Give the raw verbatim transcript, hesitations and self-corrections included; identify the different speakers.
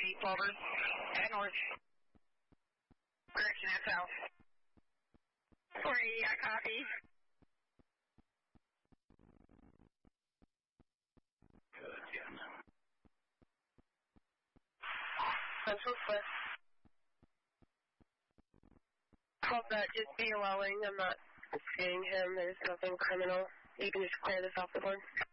Speaker 1: eight forward. Head north. Correction at south. four eighty, I copy.
Speaker 2: Good, yeah.
Speaker 1: Central Swift. Call that, just be allowing. I'm not seeing him. There's nothing criminal. You can just clear this off the board.